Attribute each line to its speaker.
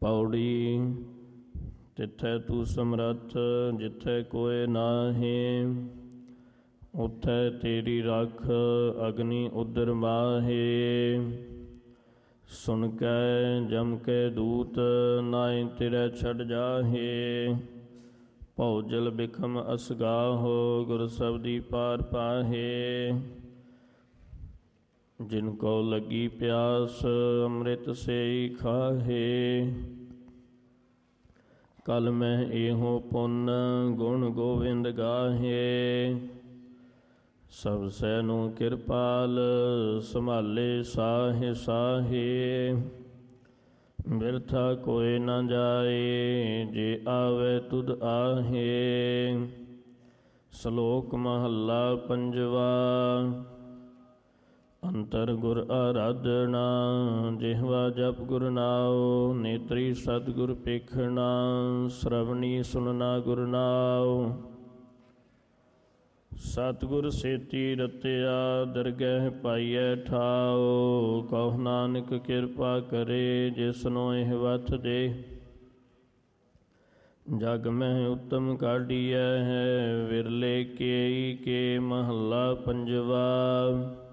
Speaker 1: ਪੌੜੀ। ਤਿੱਥੈ ਤੂੰ ਸਮਰੱਥ ਜਿੱਥੈ ਕੋਇ ਨਾਹੀਂ, ਉਥੈ ਤੇਰੀ ਰੱਖ ਅਗਨੀ ਉਦਰ ਮਾਹੇ। ਸੁਣ ਕੈ ਜਮ ਕੇ ਦੂਤ ਨਾਇ ਤੇਰੇ ਛੱਡ ਜਾਹੇ, ਭਉ ਜਲ ਬਿਖਮ ਅਸਗਾਹੋ ਗੁਰ ਸਬਦੀ ਪਾਰ ਪਾਹੇ। ਜਿਨ ਕੋ ਲੱਗੀ ਪਿਆਸ ਅੰਮ੍ਰਿਤ ਸੇਈ ਖਾਹੇ, ਕਲ ਮਹਿ ਏਹੋ ਪੁੰਨ ਗੁਣ ਗੋਵਿੰਦ ਗਾਹੇ। ਸਭ ਸੈ ਨੂੰ ਕਿਰਪਾਲ ਸੰਭਾਲੇ ਸਾਹੇ ਸਾਹੇ, ਬਿਰਥਾ ਕੋਇ ਨਾ ਜਾਏ ਜੇ ਆਵੇ ਤੁਧ ਆਹੇ। ਸ਼ਲੋਕ ਮਹੱਲਾ ਪੰਜਵਾ। ਅੰਤਰ ਗੁਰ ਆਰਾਧਨਾ ਜਿਹਵਾ ਜਪ ਗੁਰ ਨਾਉ, ਨੇਤਰੀ ਸਤਿਗੁਰ ਪੇਖਣਾ ਸ਼ਰਵਣੀ ਸੁਨਣਾ ਗੁਰ ਨਾਉ। ਸਤਿਗੁਰ ਸੇਤੀ ਰਤਿਆ ਦਰਗਹਿ ਪਾਈਐ ਠਾਉ, ਕਹੁ ਨਾਨਕ ਕਿਰਪਾ ਕਰੇ ਜਿਸਨੋ ਇਹ ਵਥ ਦੇ। ਜਗ ਮਹਿ ਉੱਤਮ ਕਾਢੀਐ ਹੈ ਵਿਰਲੇ ਕੇਈ ਕੇ ਮਹੱਲਾ ਪੰਜਵਾ।